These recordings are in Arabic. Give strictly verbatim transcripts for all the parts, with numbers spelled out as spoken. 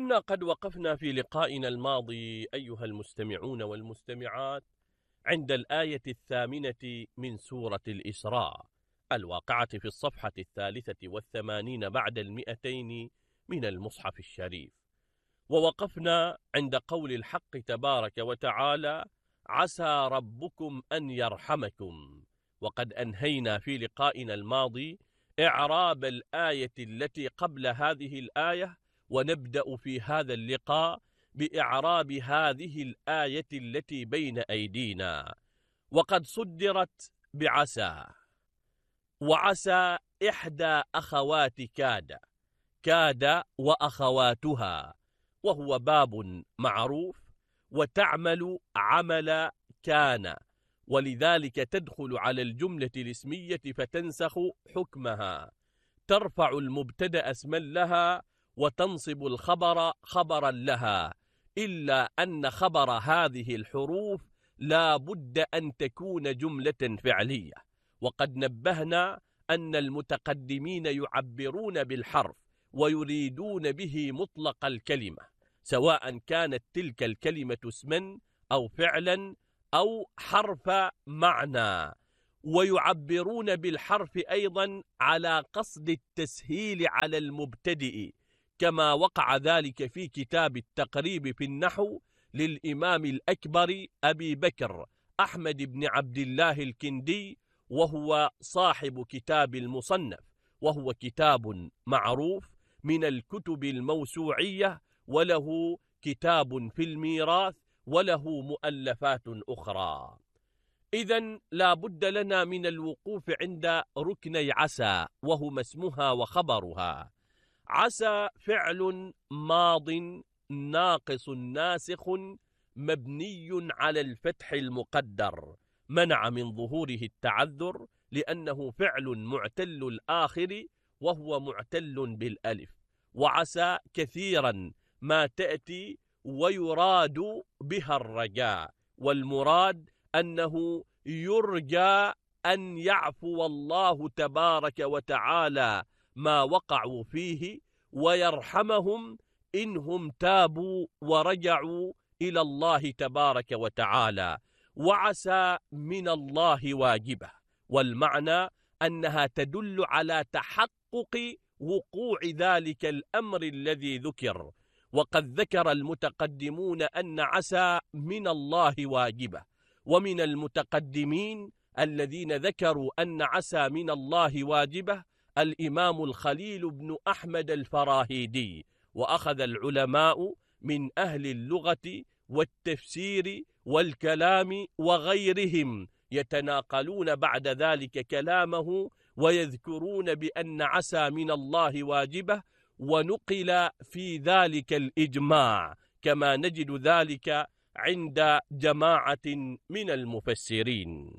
كنا قد وقفنا في لقائنا الماضي أيها المستمعون والمستمعات عند الآية الثامنة من سورة الإسراء الواقعة في الصفحة الثالثة والثمانين بعد المئتين من المصحف الشريف، ووقفنا عند قول الحق تبارك وتعالى: عسى ربكم أن يرحمكم. وقد أنهينا في لقائنا الماضي إعراب الآية التي قبل هذه الآية، ونبدأ في هذا اللقاء بإعراب هذه الآية التي بين أيدينا. وقد صدرت بعسى، وعسى إحدى أخوات كاد، كاد وأخواتها، وهو باب معروف وتعمل عمل كان، ولذلك تدخل على الجملة الاسمية فتنسخ حكمها، ترفع المبتدأ اسما لها وتنصب الخبر خبرا لها، إلا أن خبر هذه الحروف لا بد أن تكون جملة فعلية. وقد نبهنا أن المتقدمين يعبرون بالحرف ويريدون به مطلق الكلمة، سواء كانت تلك الكلمة اسما أو فعلا أو حرف معنى، ويعبرون بالحرف أيضا على قصد التسهيل على المبتدئ، كما وقع ذلك في كتاب التقريب في النحو للإمام الأكبر أبي بكر أحمد بن عبد الله الكندي، وهو صاحب كتاب المصنف، وهو كتاب معروف من الكتب الموسوعية، وله كتاب في الميراث، وله مؤلفات أخرى. إذن لا بد لنا من الوقوف عند ركني عسى، وهما اسمها وخبرها. عسى فعل ماض ناقص ناسخ مبني على الفتح المقدر، منع من ظهوره التعذر لأنه فعل معتل الآخر وهو معتل بالألف. وعسى كثيرا ما تأتي ويراد بها الرجاء، والمراد أنه يرجى أن يعفو الله تبارك وتعالى ما وقعوا فيه ويرحمهم إنهم تابوا ورجعوا إلى الله تبارك وتعالى. وعسى من الله واجبة، والمعنى أنها تدل على تحقق وقوع ذلك الأمر الذي ذكر. وقد ذكر المتقدمون أن عسى من الله واجبة، ومن المتقدمين الذين ذكروا أن عسى من الله واجبة الإمام الخليل بن أحمد الفراهيدي، وأخذ العلماء من أهل اللغة والتفسير والكلام وغيرهم يتناقلون بعد ذلك كلامه ويذكرون بأن عسى من الله واجبة، ونقل في ذلك الإجماع، كما نجد ذلك عند جماعة من المفسرين.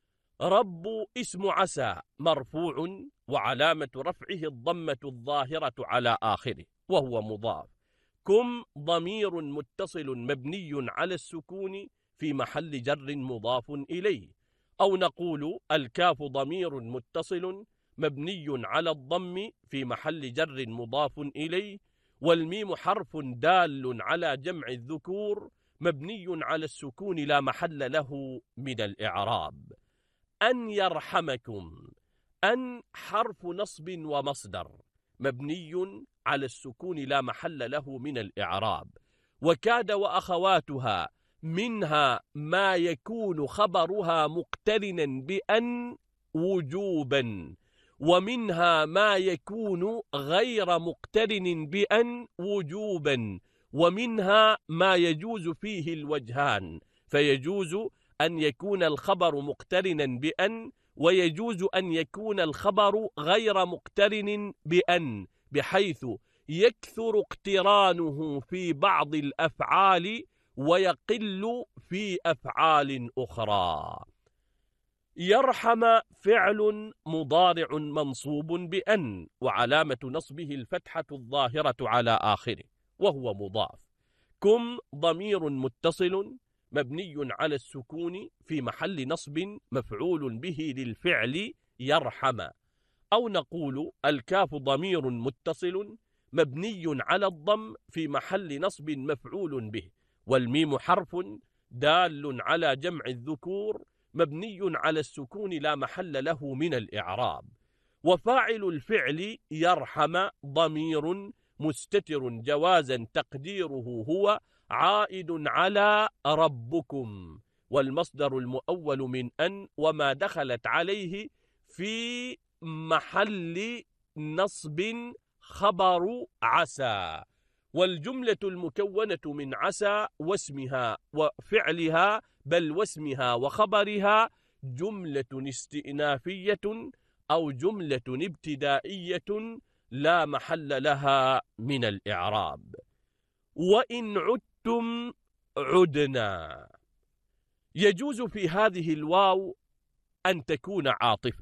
رب اسم عسى مرفوع، وعلامة رفعه الضمة الظاهرة على آخره وهو مضاف. كم ضمير متصل مبني على السكون في محل جر مضاف إليه، أو نقول الكاف ضمير متصل مبني على الضم في محل جر مضاف إليه، والميم حرف دال على جمع الذكور مبني على السكون لا محل له من الإعراب. أن يرحمكم، أن حرف نصب ومصدر مبني على السكون لا محل له من الإعراب. وكاد وأخواتها منها ما يكون خبرها مقترنا بأن وجوبا، ومنها ما يكون غير مقترن بأن وجوبا، ومنها ما يجوز فيه الوجهان، فيجوز أن يكون الخبر مقترنا بأن، ويجوز أن يكون الخبر غير مقترن بأن، بحيث يكثر اقترانه في بعض الأفعال ويقل في أفعال أخرى. يرحم فعل مضارع منصوب بأن، وعلامة نصبه الفتحة الظاهرة على آخره وهو مضاف. كم ضمير متصل مبني على السكون في محل نصب مفعول به للفعل يرحم، أو نقول الكاف ضمير متصل مبني على الضم في محل نصب مفعول به، والميم حرف دال على جمع الذكور مبني على السكون لا محل له من الإعراب. وفاعل الفعل يرحم ضمير مستتر جوازا تقديره هو عائد على ربكم، والمصدر المؤول من أن وما دخلت عليه في محل نصب خبر عسى، والجملة المكونة من عسى واسمها وفعلها بل واسمها وخبرها جملة استئنافية أو جملة ابتدائية لا محل لها من الإعراب. وإن عدتم عدنا، يجوز في هذه الواو أن تكون عاطفة،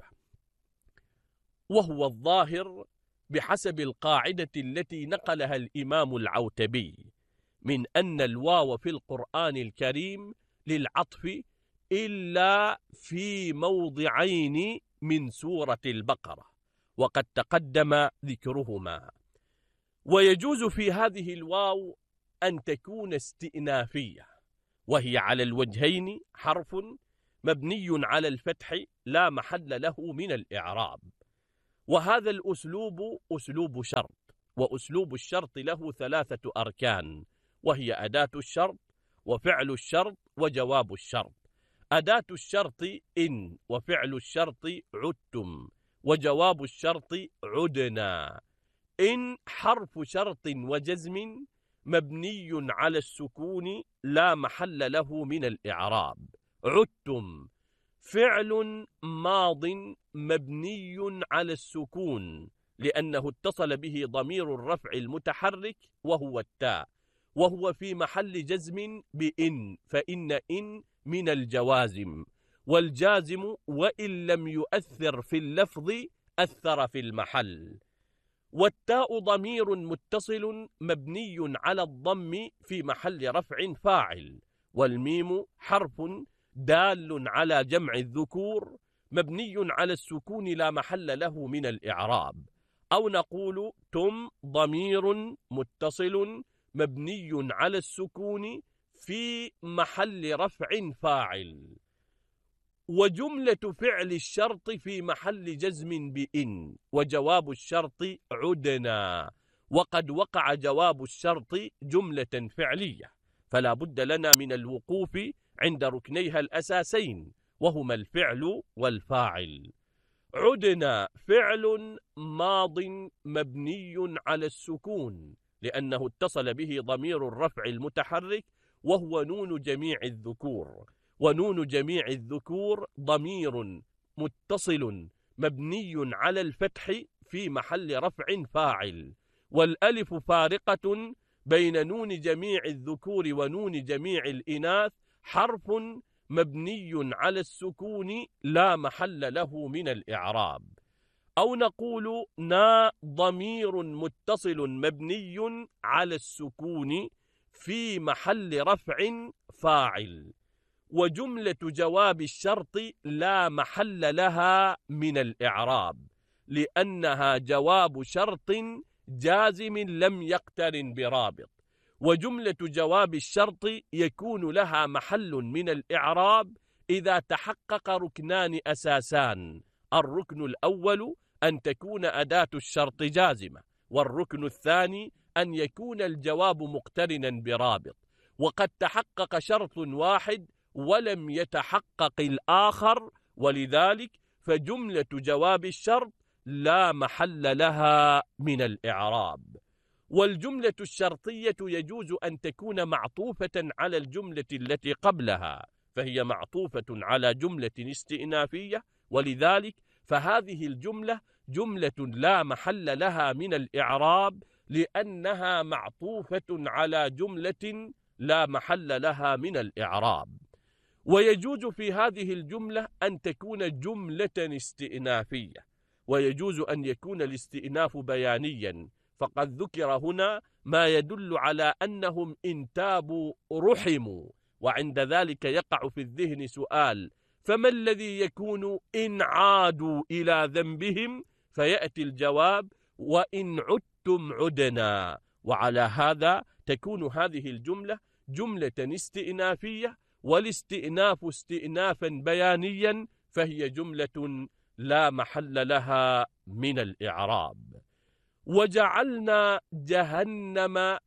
وهو الظاهر بحسب القاعدة التي نقلها الإمام العوتبي من أن الواو في القرآن الكريم للعطف إلا في موضعين من سورة البقرة، وقد تقدم ذكرهما. ويجوز في هذه الواو أن تكون استئنافية، وهي على الوجهين حرف مبني على الفتح لا محل له من الإعراب. وهذا الأسلوب أسلوب شرط، وأسلوب الشرط له ثلاثة أركان، وهي أداة الشرط وفعل الشرط وجواب الشرط. أداة الشرط إن، وفعل الشرط عدتم، وجواب الشرط عدنا. إن حرف شرط وجزم مبني على السكون لا محل له من الإعراب. عدتم فعل ماض مبني على السكون لأنه اتصل به ضمير الرفع المتحرك وهو التاء، وهو في محل جزم بإن، فإن إن من الجوازم، والجازم وإن لم يؤثر في اللفظ أثر في المحل. والتاء ضمير متصل مبني على الضم في محل رفع فاعل. والميم حرف دال على جمع الذكور مبني على السكون لا محل له من الإعراب. أو نقول تم ضمير متصل مبني على السكون في محل رفع فاعل. وجملة فعل الشرط في محل جزم بإن، وجواب الشرط عدنا. وقد وقع جواب الشرط جملة فعلية، فلا بد لنا من الوقوف عند ركنيها الأساسين، وهما الفعل والفاعل. عدنا فعل ماض مبني على السكون لأنه اتصل به ضمير الرفع المتحرك وهو نون جميع الذكور، ونون جميع الذكور ضمير متصل مبني على الفتح في محل رفع فاعل. والألف فارقة بين نون جميع الذكور ونون جميع الإناث حرف مبني على السكون لا محل له من الإعراب. أو نقول نا ضمير متصل مبني على السكون في محل رفع فاعل. وجملة جواب الشرط لا محل لها من الإعراب لأنها جواب شرط جازم لم يقترن برابط. وجملة جواب الشرط يكون لها محل من الإعراب إذا تحقق ركنان أساسان: الركن الأول أن تكون أداة الشرط جازمة، والركن الثاني أن يكون الجواب مقترنا برابط. وقد تحقق شرط واحد ولم يتحقق الآخر، ولذلك فجملة جواب الشرط لا محل لها من الإعراب. والجملة الشرطية يجوز أن تكون معطوفة على الجملة التي قبلها، فهي معطوفة على جملة استئنافية، ولذلك فهذه الجملة جملة لا محل لها من الإعراب لأنها معطوفة على جملة لا محل لها من الإعراب. ويجوز في هذه الجملة أن تكون جملة استئنافية، ويجوز أن يكون الاستئناف بيانيا، فقد ذكر هنا ما يدل على أنهم إن تابوا رحموا، وعند ذلك يقع في الذهن سؤال: فما الذي يكون إن عادوا إلى ذنبهم؟ فيأتي الجواب: وإن عدتم عدنا. وعلى هذا تكون هذه الجملة جملة استئنافية، والاستئناف استئنافا بيانيا، فهي جملة لا محل لها من الإعراب. وجعلنا جهنم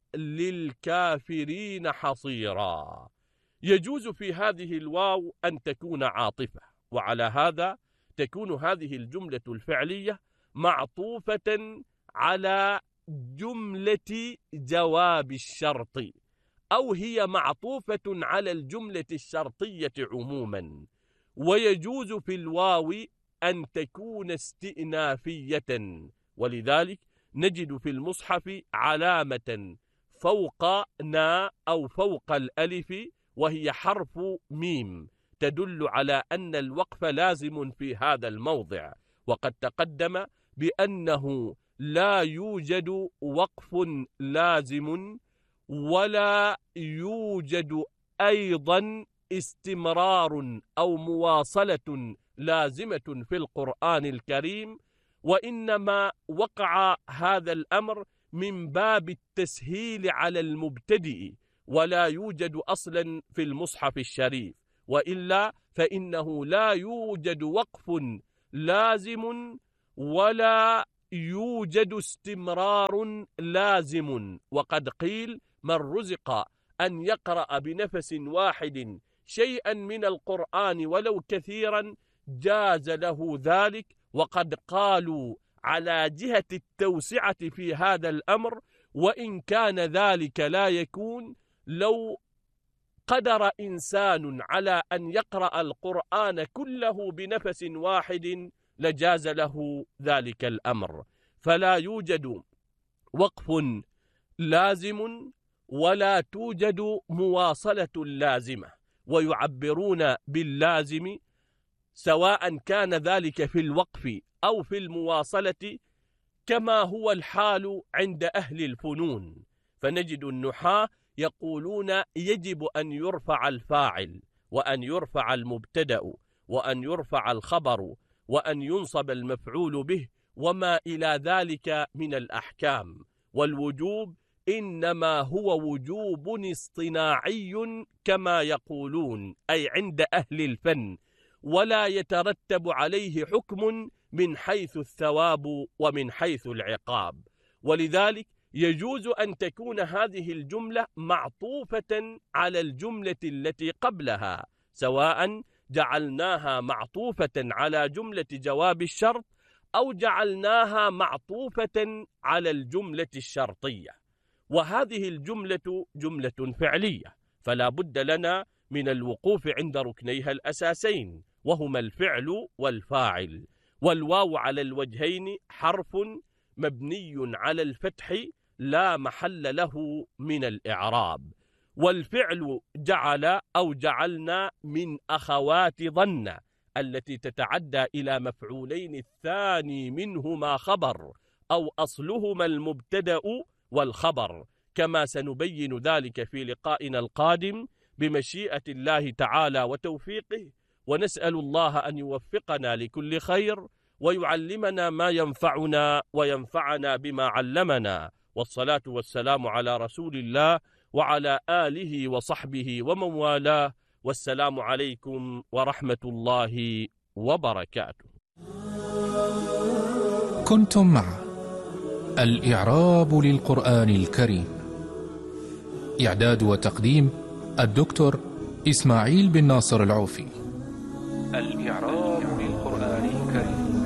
للكافرين حصيرا. يجوز في هذه الواو أن تكون عاطفة، وعلى هذا تكون هذه الجملة الفعلية معطوفة على جملة جواب الشرط، أو هي معطوفة على الجملة الشرطية عموما. ويجوز في الواو أن تكون استئنافية، ولذلك نجد في المصحف علامة فوق نا أو فوق الألف وهي حرف ميم، تدل على أن الوقف لازم في هذا الموضع. وقد تقدم بأنه لا يوجد وقف لازم، ولا يوجد أيضا استمرار أو مواصلة لازمة في القرآن الكريم، وإنما وقع هذا الأمر من باب التسهيل على المبتدئ، ولا يوجد أصلا في المصحف الشريف، وإلا فإنه لا يوجد وقف لازم ولا يوجد استمرار لازم. وقد قيل من رزق أن يقرأ بنفس واحد شيئا من القرآن ولو كثيرا جاز له ذلك. وقد قالوا على جهة التوسعة في هذا الأمر، وإن كان ذلك لا يكون، لو قدر إنسان على أن يقرأ القرآن كله بنفس واحد لجاز له ذلك الأمر. فلا يوجد وقف لازم ولا توجد مواصلة لازمة، ويعبرون باللازم سواء كان ذلك في الوقف أو في المواصلة، كما هو الحال عند أهل الفنون. فنجد النحاة يقولون يجب أن يرفع الفاعل، وأن يرفع المبتدأ، وأن يرفع الخبر، وأن ينصب المفعول به، وما إلى ذلك من الأحكام. والوجوب إنما هو وجوب اصطناعي كما يقولون، أي عند أهل الفن، ولا يترتب عليه حكم من حيث الثواب ومن حيث العقاب. ولذلك يجوز أن تكون هذه الجملة معطوفة على الجملة التي قبلها، سواء جعلناها معطوفة على جملة جواب الشرط أو جعلناها معطوفة على الجملة الشرطية. وهذه الجملة جملة فعلية، فلا بد لنا من الوقوف عند ركنيها الأساسين، وهما الفعل والفاعل. والواو على الوجهين حرف مبني على الفتح لا محل له من الإعراب. والفعل جعل أو جعلنا من أخوات ظن التي تتعدى إلى مفعولين الثاني منهما خبر، أو أصلهما المبتدأ والخبر، كما سنبين ذلك في لقائنا القادم بمشيئة الله تعالى وتوفيقه. ونسأل الله أن يوفقنا لكل خير، ويعلمنا ما ينفعنا وينفعنا بما علمنا. والصلاة والسلام على رسول الله وعلى آله وصحبه ومن والاه، والسلام عليكم ورحمة الله وبركاته. كنتم مع الإعراب للقرآن الكريم، إعداد وتقديم الدكتور إسماعيل بن ناصر العوفي. الإعراب للقرآن الكريم.